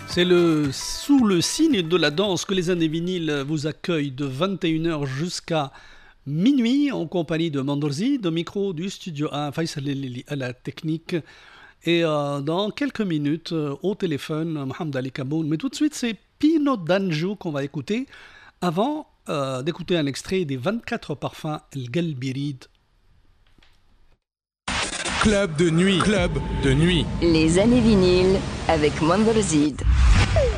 C'est sous le signe de la danse que les années vinyles vous accueillent de 21h jusqu'à minuit en compagnie de Mandorzi, de micro du studio 1, Faisal Lili à la technique. Et dans quelques minutes, au téléphone, Mohamed Ali Kaboun. Mais tout de suite, c'est Pino Danjo qu'on va écouter avant d'écouter un extrait des 24 parfums El Galbirid. Club de nuit. Club de nuit. Les années vinyles avec Mandorzid.